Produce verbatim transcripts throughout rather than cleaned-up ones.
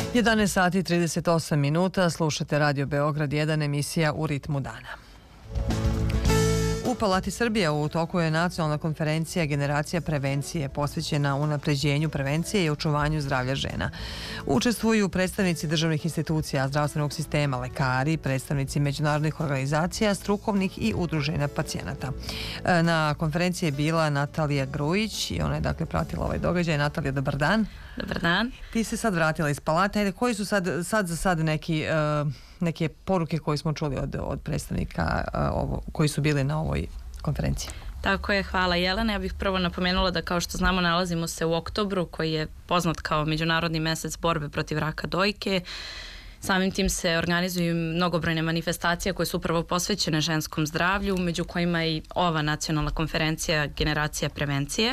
jedanaest sati i trideset osam minuta, slušate Radio Beograd jedan, emisija U ritmu dana. U Palati Srbije u toku je nacionalna konferencija Generacija prevencije posvećena unapređenju prevencije i očuvanju zdravlja žena. Učestvuju predstavnici državnih institucija, zdravstvenog sistema, lekari, predstavnici međunarodnih organizacija, strukovnih i udruženja pacijenata. Na konferenciji je bila Natalija Grujić i ona je dakle pratila ovaj događaj. Natalija, dobar dan. Dobar dan. Ti se sad vratila iz Palate. Ajde, koji su sad, sad za sad neki... Uh, neke poruke koje smo čuli od, od predstavnika uh, ovo, koji su bili na ovoj konferenciji? Tako je, hvala Jelena. Ja bih prvo napomenula da, kao što znamo, nalazimo se u oktobru, koji je poznat kao Međunarodni mesec borbe protiv raka dojke. Samim tim se organizuju mnogobrojne manifestacije koje su upravo posvećene ženskom zdravlju, među kojima i ova nacionalna konferencija Generacija prevencije.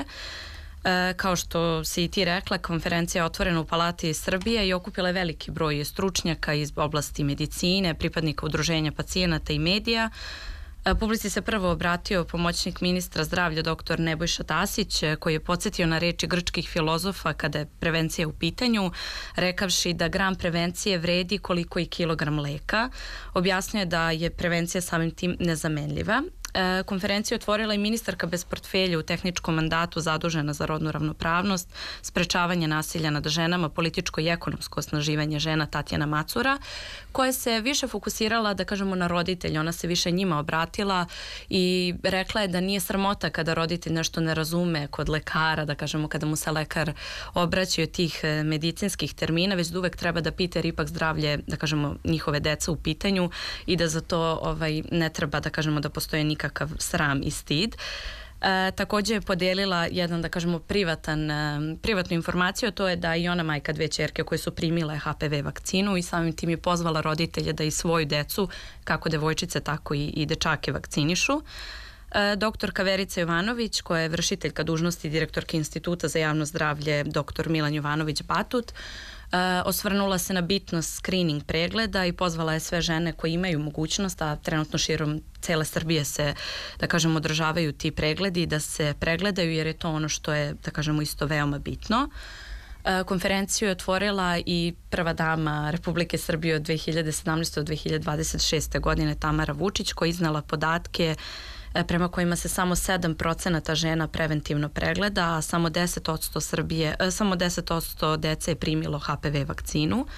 E, kao što si i ti rekla, konferencija je otvorena u Palati Srbije i okupila je veliki broj stručnjaka iz oblasti medicine, pripadnika udruženja pacijenata i medija. E, publici se prvo obratio pomoćnik ministra zdravlja doktor Nebojša Tasić, koji je podsjetio na reči grčkih filozofa kada je prevencija u pitanju, rekavši da gram prevencije vredi koliko i kilogram leka. Objasnio je da je prevencija samim tim nezamenljiva. Konferenciju otvorila i ministarka bez portfelja u tehničkom mandatu zadužena za rodnu ravnopravnost, sprečavanje nasilja nad ženama, političko i ekonomsko osnaživanje žena Tatjana Macura, koja se više fokusirala, da kažemo, na roditelje. Ona se više njima obratila i rekla je da nije sramota kada roditelj nešto ne razume kod lekara, da kažemo, kada mu se lekar obraća od tih medicinskih termina, već da uvek treba da pita, jer ipak zdravlje, da kažemo, njihove deca u pitanju i da za to ovaj, ne treba, da kažemo, da postoje nikakve kakav sram i stid. E, također je podijelila jedan, da kažemo, privatan, e, privatnu informaciju, to je da i ona majka dve ćerke koje su primile H P V vakcinu i samim tim je pozvala roditelje da i svoju decu, kako devojčice, tako i, i dečake vakcinišu. E, doktorka Verica Jovanović, koja je vršiteljka dužnosti direktorke Instituta za javno zdravlje doktor Milan Jovanović Batut, Uh, osvrnula se na bitnost screening pregleda i pozvala je sve žene koje imaju mogućnost, a trenutno širom cele Srbije se, da kažemo, održavaju ti pregledi, da se pregledaju, jer je to ono što je, da kažemo, isto veoma bitno. Uh, konferenciju je otvorila i prva dama Republike Srbije od dve hiljade sedamnaeste do dve hiljade dvadeset šeste godine Tamara Vučić, koja je iznala podatke prema kojima se samo sedam procenata žena preventivno pregleda, a samo deset posto Srbije, samo deset posto dece je primilo H P V vakcinu.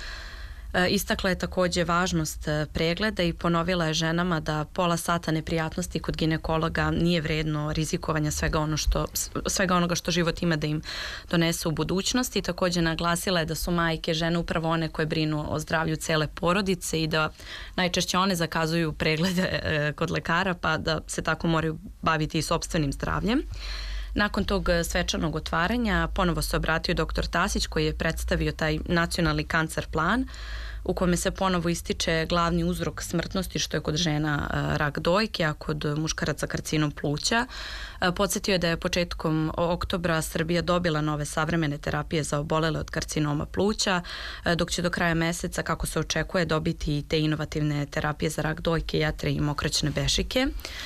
Istakla je također važnost pregleda i ponovila je ženama da pola sata neprijatnosti kod ginekologa nije vredno rizikovanja svega, ono što, svega onoga što život ima da im donese u budućnosti. Također naglasila je da su majke, žene, upravo one koje brinu o zdravlju cele porodice i da najčešće one zakazuju preglede kod lekara, pa da se tako moraju baviti i sopstvenim zdravljem. Nakon tog svečanog otvaranja ponovo se obratio doktor Tasić, koji je predstavio taj nacionalni kancer plan u kome se ponovo ističe glavni uzrok smrtnosti, što je kod žena rak dojke, a kod muškaraca karcinom pluća. Podsjetio je da je početkom oktobra Srbija dobila nove savremene terapije za obolele od karcinoma pluća, dok će do kraja meseca, kako se očekuje, dobiti te inovativne terapije za rak dojke, jetre i mokraćne bešike.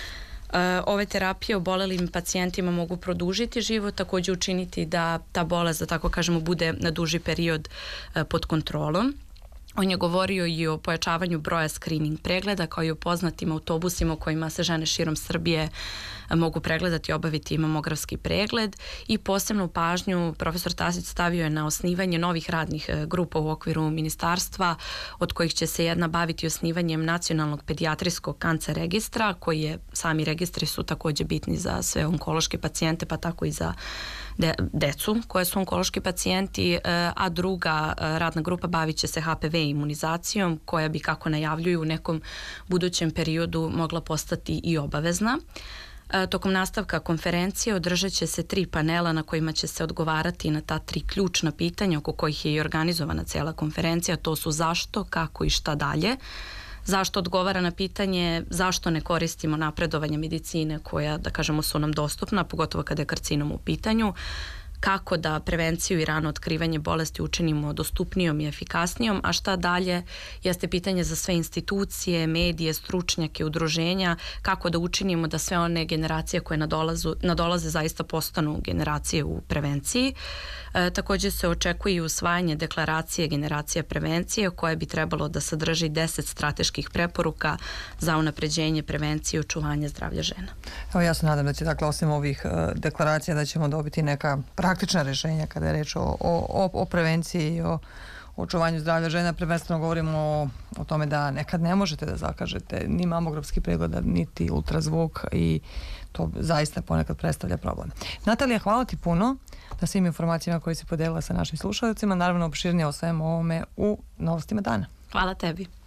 Ove terapije obolelim pacijentima mogu produžiti život, također učiniti da ta bolest, da tako kažemo, bude na duži period pod kontrolom. On je govorio i o pojačavanju broja screening pregleda, kao i o poznatim autobusima u kojima se žene širom Srbije mogu pregledati i obaviti mamografski pregled, i posebnu pažnju profesor Tasić stavio je na osnivanje novih radnih grupa u okviru ministarstva, od kojih će se jedna baviti osnivanjem nacionalnog pedijatrijskog kancer registra, koji je, sami registri su također bitni za sve onkološke pacijente, pa tako i za De, decu koje su onkološki pacijenti, a druga radna grupa bavit će se H P V imunizacijom, koja bi, kako najavljuju, u nekom budućem periodu mogla postati i obavezna. Tokom nastavka konferencije održat će se tri panela na kojima će se odgovarati na ta tri ključna pitanja oko kojih je i organizovana cijela konferencija. To su zašto, kako i šta dalje. Zašto odgovara na pitanje zašto ne koristimo napredovanje medicine koja, da kažemo, su nam dostupna, pogotovo kada je karcinom u pitanju. kako da prevenciju i rano otkrivanje bolesti učinimo dostupnijom i efikasnijom, a šta dalje jeste pitanje za sve institucije, medije, stručnjake, udruženja, kako da učinimo da sve one generacije koje nadolazu, nadolaze zaista postanu generacije u prevenciji. E, također se očekuje i usvajanje deklaracije generacija prevencije koje bi trebalo da sadrži deset strateških preporuka za unapređenje prevencije i očuvanje zdravlja žena. Evo, ja se nadam da će, dakle, osim ovih uh, deklaracija, da ćemo dobiti neka praktična rješenja kada je reč o, o, o prevenciji i o očuvanju zdravlja žena. Prvenstveno govorimo o, o tome da nekad ne možete da zakažete ni mamografski pregled, niti ultrazvuk i to zaista ponekad predstavlja problem. Natalija, hvala ti puno na svim informacijama koje si podelila sa našim slušalcima. Naravno, opširnije o svemu ovome u Novostima dana. Hvala tebi.